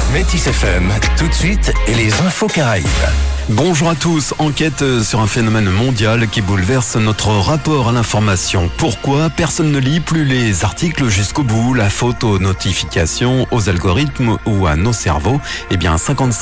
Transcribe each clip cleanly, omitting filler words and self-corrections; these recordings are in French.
Métis FM, tout de suite, et les infos Caraïbes. Bonjour à tous. Enquête sur un phénomène mondial qui bouleverse notre rapport à l'information. Pourquoi personne ne lit plus les articles jusqu'au bout? La faute aux notifications, aux algorithmes ou à nos cerveaux? Eh bien,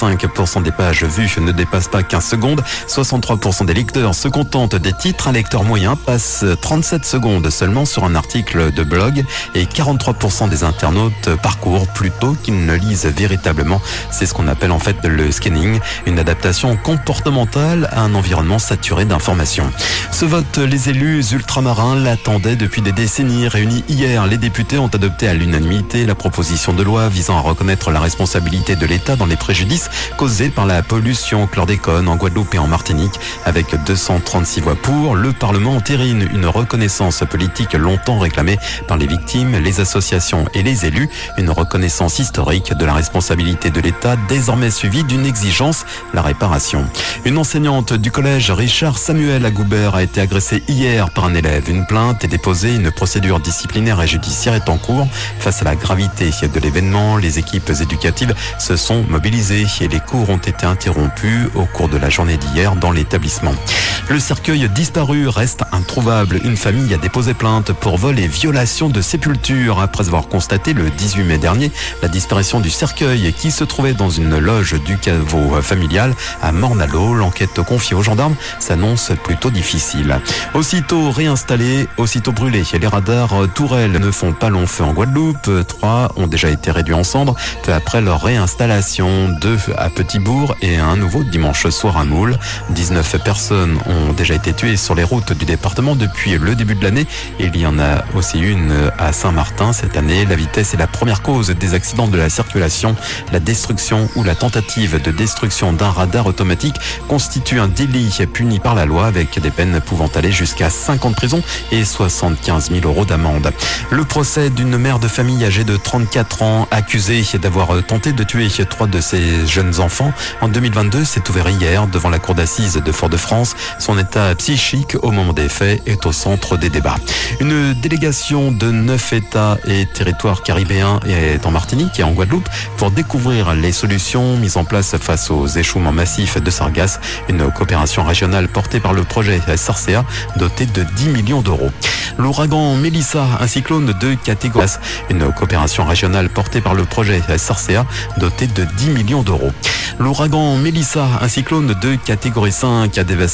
55% des pages vues ne dépassent pas 15 secondes. 63% des lecteurs se contentent des titres. Un lecteur moyen passe 37 secondes seulement sur un article de blog. Et 43% des internautes parcourent plutôt qu'ils ne lisent véritablement. C'est ce qu'on appelle en fait le scanning, une adaptation comportementale à un environnement saturé d'informations. Ce vote, les élus ultramarins l'attendaient depuis des décennies. Réunis hier, les députés ont adopté à l'unanimité la proposition de loi visant à reconnaître la responsabilité de l'État dans les préjudices causés par la pollution au chlordécone en Guadeloupe et en Martinique. Avec 236 voix pour, le Parlement entérine une reconnaissance politique longtemps réclamée par les victimes, les associations et les élus. Une reconnaissance historique de la responsabilité de l'État, désormais suivie d'une exigence, la réparation. Une enseignante du collège Richard Samuel à Goubert a été agressée hier par un élève. Une plainte est déposée, une procédure disciplinaire et judiciaire est en cours. Face à la gravité de l'événement, les équipes éducatives se sont mobilisées et les cours ont été interrompus au cours de la journée d'hier dans l'établissement. Le cercueil disparu reste introuvable. Une famille a déposé plainte pour vol et violation de sépulture après avoir constaté le 18 mai dernier la disparition du cercueil qui se trouvait dans une loge du caveau familial à Morne-à-l'Eau. L'enquête confiée aux gendarmes s'annonce plutôt difficile. Aussitôt réinstallés, aussitôt brûlés. Les radars tourelles ne font pas long feu en Guadeloupe. 3 ont déjà été réduits en cendres peu après leur réinstallation. 2 à Petit-Bourg et un nouveau dimanche soir à Moule. 19 personnes ont déjà été tuées sur les routes du département depuis le début de l'année. Il y en a aussi une à Saint-Martin cette année. La vitesse est la première cause des accidents de la circulation. La destruction ou la tentative de destruction d'un radar automatique constitue un délit puni par la loi avec des peines pouvant aller jusqu'à 5 ans de prison et 75 000 € d'amende. Le procès d'une mère de famille âgée de 34 ans accusée d'avoir tenté de tuer 3 de ses jeunes enfants en 2022 s'est ouvert hier devant la cour d'assises de Fort-de-France. Son état psychique au moment des faits est au centre des débats. Une délégation de 9 États et territoires caribéens est en Martinique et en Guadeloupe pour découvrir les solutions mises en place face aux échouements massifs de sargasses. Une coopération régionale portée par le projet SARCEA doté de 10 millions d'euros. L'ouragan Mélissa, un cyclone de catégorie 5. Une coopération régionale portée par le projet SARCEA doté de 10 millions d'euros. L'ouragan Mélissa, un cyclone de catégorie 5 a dévasté